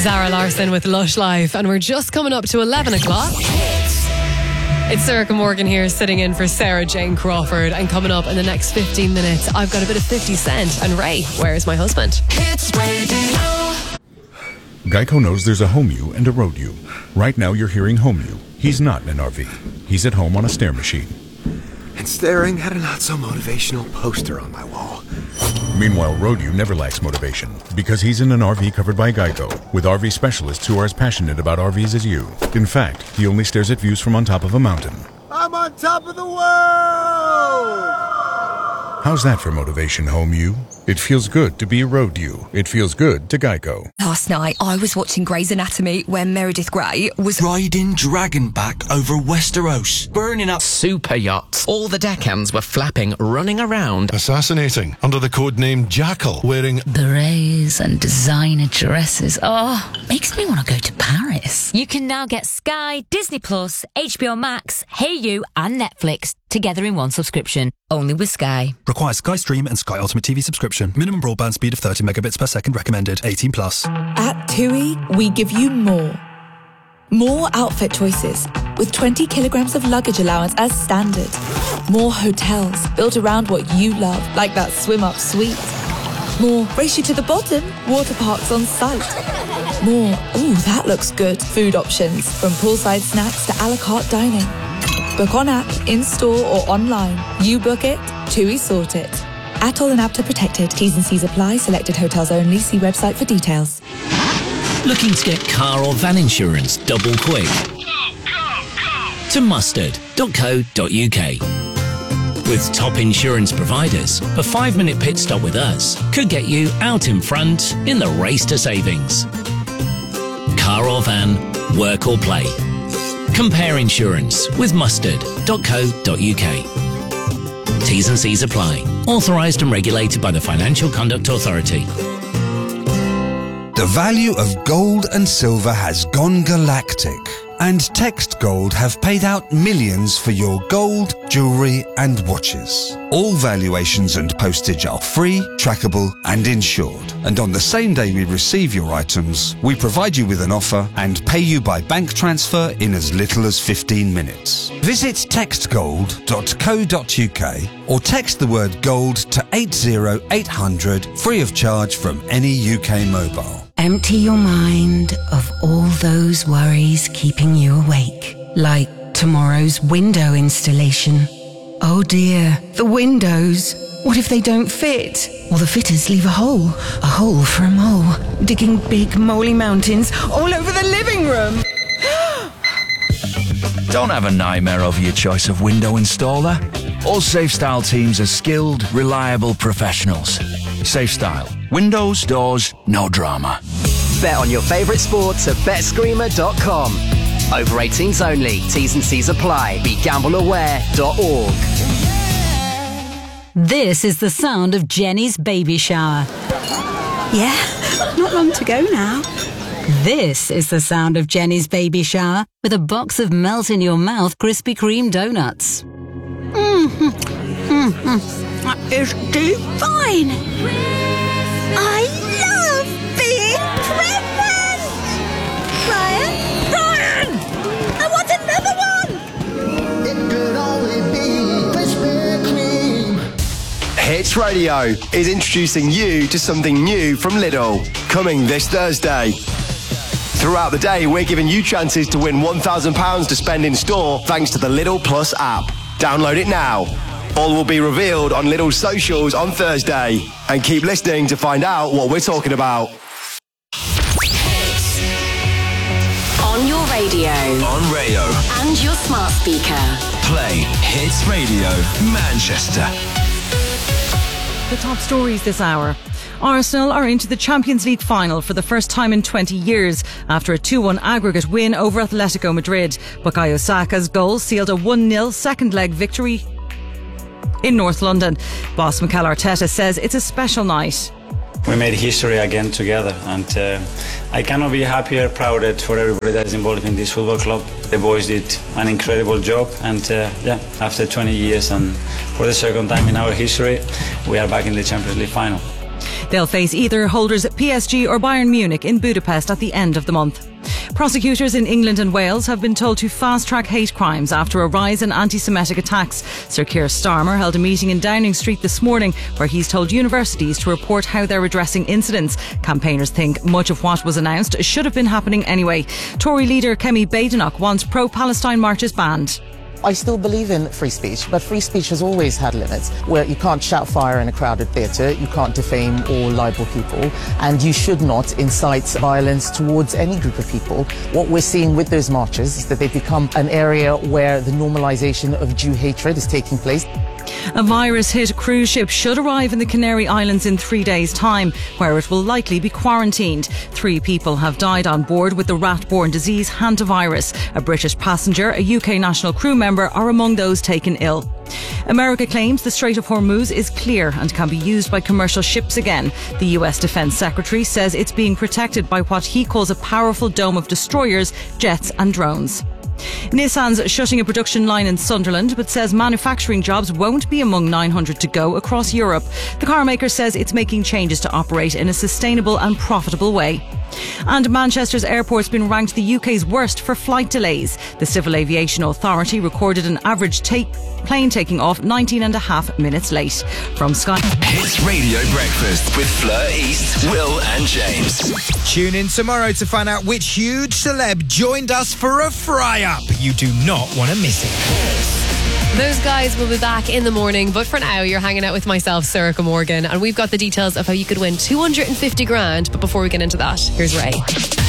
Zara Larsson with Lush Life, and we're just coming up to 11 o'clock. It's Sarah Morgan here, sitting in for Sarah Jane Crawford, and coming up in the next 15 minutes, I've got a bit of 50 Cent and Ray, Where's My Husband? Hits Radio. Geico knows there's a home you and a road you. Right now you're hearing home you. He's not in an RV. He's at home on a stair machine. And staring at a not-so-motivational poster on my wall. Meanwhile, Road-U never lacks motivation because he's in an RV covered by Geico with RV specialists who are as passionate about RVs as you. In fact, he only stares at views from on top of a mountain. I'm on top of the world! How's that for motivation, home you? It feels good to be Road-U. It feels good to Geico. Last night, I was watching Grey's Anatomy where Meredith Grey was riding dragonback over Westeros, burning up super yachts. All the deckhands were flapping, running around, assassinating under the codename Jackal, wearing berets and designer dresses. Oh, makes me want to go to Paris. You can now get Sky, Disney Plus, HBO Max, HeyU and Netflix together in one subscription. Only with Sky. Requires Sky Stream and Sky Ultimate TV subscription. Minimum broadband speed of 30 megabits per second recommended. 18 plus. At TUI, we give you more. More outfit choices, with 20 kilograms of luggage allowance as standard. More hotels built around what you love, like that swim-up suite. More race you to the bottom, water parks on site. More, ooh, that looks good, food options, from poolside snacks to a la carte dining. Book on app, in-store or online. You book it, TUI sort it. Atoll and APTA protected. T's and C's apply. Selected hotels only. See website for details. Looking to get car or van insurance double quick? To mustard.co.uk. With top insurance providers, a 5-minute pit stop with us could get you out in front in the race to savings. Car or van, work or play. Compare insurance with mustard.co.uk. T's and C's apply. Authorised and regulated by the Financial Conduct Authority. The value of gold and silver has gone galactic, and Text Gold have paid out millions for your gold, jewellery and watches. All valuations and postage are free, trackable and insured. And on the same day we receive your items, we provide you with an offer and pay you by bank transfer in as little as 15 minutes. Visit textgold.co.uk or text the word gold to 80800 free of charge from any UK mobile. Empty your mind of all those worries keeping you awake, like tomorrow's window installation. Oh dear, the windows. What if they don't fit? Or the fitters leave a hole for a mole, digging big moly mountains all over the living room. Don't have a nightmare over your choice of window installer. All SafeStyle teams are skilled, reliable professionals. SafeStyle. Windows, doors, no drama. Bet on your favourite sports at betscreamer.com. Over 18s only. T's and C's apply. BeGambleAware.org. This is the sound of Jenny's baby shower. Yeah, not long to go now. This is the sound of Jenny's baby shower with a box of melt-in-your-mouth Krispy Kreme donuts. That is divine. I love being pregnant. Brian, I want another one. It could only be Krispy Kreme. Hits Radio is introducing you to something new from Lidl, coming this Thursday. Throughout the day, we're giving you chances to win £1,000 to spend in store thanks to the Lidl Plus app. Download it now. All will be revealed on Lidl's socials on Thursday. And keep listening to find out what we're talking about. On your radio. On Rayo. And your smart speaker. Play Hits Radio Manchester. The top stories this hour. Arsenal are into the Champions League final for the first time in 20 years after a 2-1 aggregate win over Atletico Madrid. Bukayo Saka's goal sealed a 1-0 second leg victory in North London. Boss Mikel Arteta says it's a special night. We made history again together, and I cannot be happier, prouder for everybody that is involved in this football club. The boys did an incredible job, and after 20 years and for the second time in our history, we are back in the Champions League final. They'll face either holders PSG or Bayern Munich in Budapest at the end of the month. Prosecutors in England and Wales have been told to fast-track hate crimes after a rise in anti-Semitic attacks. Sir Keir Starmer held a meeting in Downing Street this morning where he's told universities to report how they're addressing incidents. Campaigners think much of what was announced should have been happening anyway. Tory leader Kemi Badenoch wants pro-Palestine marches banned. I still believe in free speech, but free speech has always had limits, where you can't shout fire in a crowded theatre, you can't defame or libel people, and you should not incite violence towards any group of people. What we're seeing with those marches is that they've become an area where the normalisation of Jew hatred is taking place. A virus-hit cruise ship should arrive in the Canary Islands in 3 days' time, where it will likely be quarantined. 3 people have died on board with the rat-borne disease hantavirus. A British passenger, a UK national crew member are among those taken ill. America claims the Strait of Hormuz is clear and can be used by commercial ships again. The US Defense Secretary says it's being protected by what he calls a powerful dome of destroyers, jets and drones. Nissan's shutting a production line in Sunderland, but says manufacturing jobs won't be among 900 to go across Europe. The car maker says it's making changes to operate in a sustainable and profitable way. And Manchester's airport's been ranked the UK's worst for flight delays. The Civil Aviation Authority recorded an average plane taking off 19.5 minutes late. From Sky. Hits Radio Breakfast with Fleur East, Will and James. Tune in tomorrow to find out which huge celeb joined us for a fry-up. You do not want to miss it. Those guys will be back in the morning, but for now you're hanging out with myself, Sorcha Morgan, and we've got the details of how you could win 250 grand. But before we get into that, here's Ray.